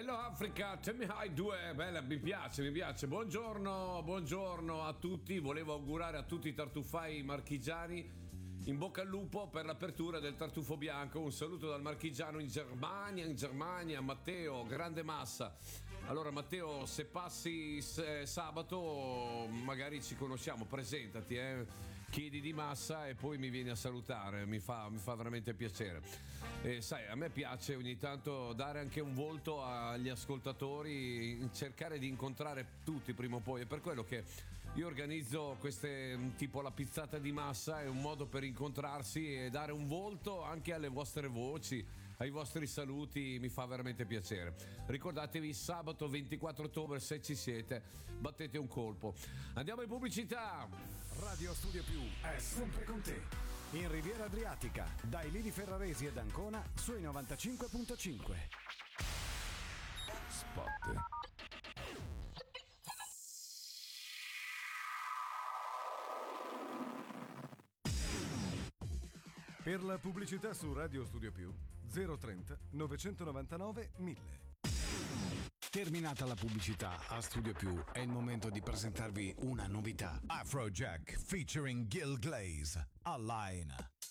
Hello Africa, tell me how I do. Bella, mi piace. Buongiorno a tutti. Volevo augurare a tutti i tartufai marchigiani in bocca al lupo per l'apertura del Tartufo Bianco. Un saluto dal marchigiano in Germania, Matteo, grande massa. Allora Matteo, se passi sabato magari ci conosciamo, presentati, chiedi di massa e poi mi vieni a salutare, mi fa veramente piacere. Sai, a me piace ogni tanto dare anche un volto agli ascoltatori, cercare di incontrare tutti prima o poi. È per quello che io organizzo queste, tipo la pizzata di massa, è un modo per incontrarsi e dare un volto anche alle vostre voci, ai vostri saluti, mi fa veramente piacere. Ricordatevi, sabato 24 ottobre, se ci siete, battete un colpo. Andiamo in pubblicità. Radio Studio Più è sempre con te. In Riviera Adriatica, dai Lidi Ferraresi ed Ancona sui 95.5. Spot. Per la pubblicità su Radio Studio Più 030 999 1000. Terminata la pubblicità a Studio Più, è il momento di presentarvi una novità. Afrojack featuring Gil Glaze, Align.